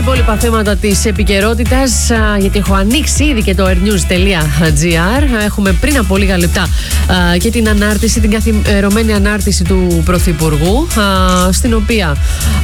υπόλοιπα θέματα της επικαιρότητας, γιατί έχω ανοίξει ήδη και το airnews.gr. Έχουμε πριν από λίγα λεπτά και την ανάρτηση, την καθιερωμένη ανάρτηση του Πρωθυπουργού, στην οποία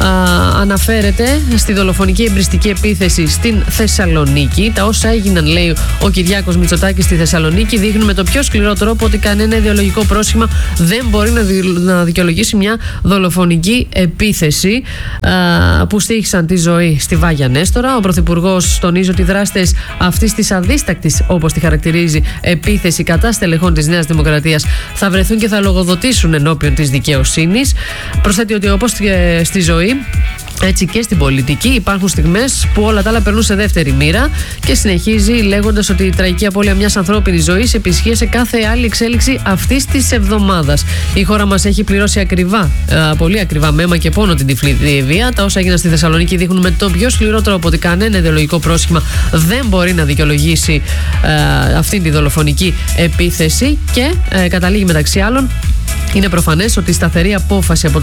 αναφέρεται στη δολοφονική εμπριστική επίθεση στην Θεσσαλονίκη. Τα όσα έγιναν, λέει ο Κυριάκος Μητσοτάκης στη Θεσσαλονίκη, δείχνουν με το πιο σκληρό τρόπο ότι κανένα ιδεολογικό πρόσχημα δεν μπορεί να δικαιολογήσει μια δολοφονική επίθεση που στοίχησαν τη ζωή στη Βάγια Νέστορα. Ο Πρωθυπουργός τονίζει ότι οι δράστες αυτής της αδίστακτης, όπως τη χαρακτηρίζει, επίθεση κατά στελεχών της Νέας Δημοκρατίας θα βρεθούν και θα λογοδοτήσουν ενώπιον της δικαιοσύνης. Προσθέτει ότι όπως και στη ζωή, έτσι και στην πολιτική υπάρχουν στιγμές που όλα τα άλλα περνούν σε δεύτερη μοίρα, και συνεχίζει λέγοντας ότι η τραγική απώλεια μιας ανθρώπινης ζωής επισχύει σε κάθε άλλη εξέλιξη αυτής της εβδομάδας. Η χώρα μας έχει πληρώσει ακριβά, πολύ ακριβά, με αίμα και πόνο την τυφλή βία. Τα όσα έγιναν στη Θεσσαλονίκη δείχνουν με τον πιο σκληρό τρόπο ότι κανένα ιδεολογικό πρόσχημα δεν μπορεί να δικαιολογήσει αυτή τη δολοφονική επίθεση, και καταλήγει μεταξύ άλλων: είναι προφανές ότι η σταθερή απόφαση από το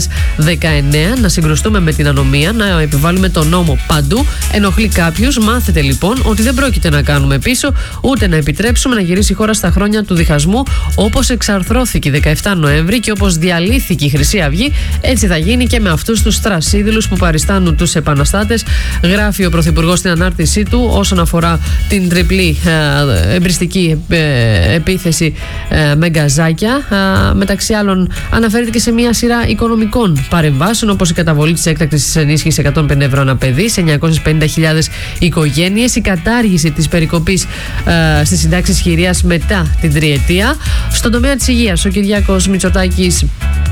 2019 να συγκρουστούμε με την ανομία, να επιβάλλουμε τον νόμο παντού, ενοχλεί κάποιους. Μάθετε λοιπόν ότι δεν πρόκειται να κάνουμε πίσω, ούτε να επιτρέψουμε να γυρίσει η χώρα στα χρόνια του διχασμού. Όπως εξαρθρώθηκε 17 Νοέμβρη και όπως διαλύθηκε η Χρυσή Αυγή, έτσι θα γίνει και με αυτούς τους στρασίδηλους που παριστάνουν τους επαναστάτες, γράφει ο Πρωθυπουργός στην ανάρτησή του όσον αφορά την τριπλή εμπριστική επίθεση με γκαζάκια. Μεταξύ άλλων, αναφέρεται και σε μια σειρά οικονομικών παρεμβάσεων, όπως η καταβολή της έκτακτης ενίσχυσης 150 ευρώ ανά παιδί σε 950.000 οικογένειες, η κατάργηση της περικοπής στις συντάξεις χειρίας μετά την τριετία. Στον τομέα της υγείας, ο Κυριάκος Μητσοτάκης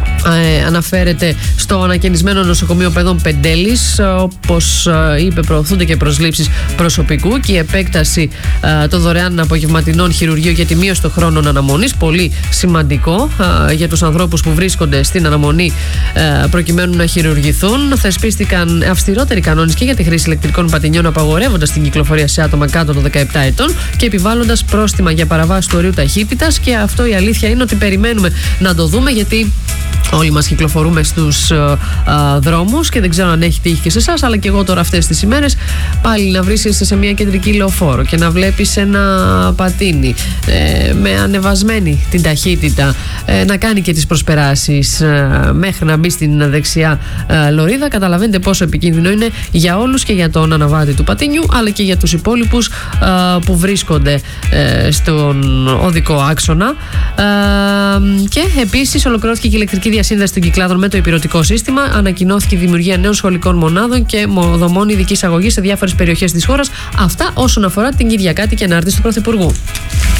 αναφέρεται στο ανακαινισμένο νοσοκομείο Παιδών Πεντέλης. Όπως είπε, προωθούνται και προσλήψεις προσωπικού και η επέκταση των δωρεάν απογευματινών χειρουργείων για τη μείωση των χρόνων αναμονής. Πολύ σημαντικό για τους ανθρώπους που βρίσκονται στην αναμονή προκειμένου να χειρουργηθούν. Θεσπίστηκαν αυστηρότεροι κανόνες και για τη χρήση ηλεκτρικών πατινιών, απαγορεύοντας την κυκλοφορία σε άτομα κάτω των 17 ετών και επιβάλλοντας πρόστιμα για παραβάση του ορίου ταχύτητας. Και αυτό, η αλήθεια είναι ότι περιμένουμε να το δούμε, γιατί όλοι μας κυκλοφορούμε στους δρόμους και δεν ξέρω αν έχει τύχει και σε εσάς, αλλά και εγώ τώρα αυτές τις ημέρες πάλι να βρίσκεσαι σε μια κεντρική λεωφόρο και να βλέπεις ένα πατίνι με ανεβασμένη την ταχύτητα να κάνει και τις προσπεράσεις μέχρι να μπει στην δεξιά λωρίδα. Καταλαβαίνετε πόσο επικίνδυνο είναι για όλους, και για τον αναβάτη του πατίνιου, αλλά και για τους υπόλοιπους που βρίσκονται στον οδικό άξονα. Και επίσης ολοκληρώθηκε και η ηλεκτρική διασύνδεση των Κυκλάδων με το ηπειρωτικό σύστημα. Ανακοινώθηκε η δημιουργία νέων σχολικών μονάδων και δομών ειδικής αγωγής σε διάφορες περιοχές της χώρας. Αυτά όσον αφορά την Κυριακάτικη ανάρτηση του Πρωθυπουργού.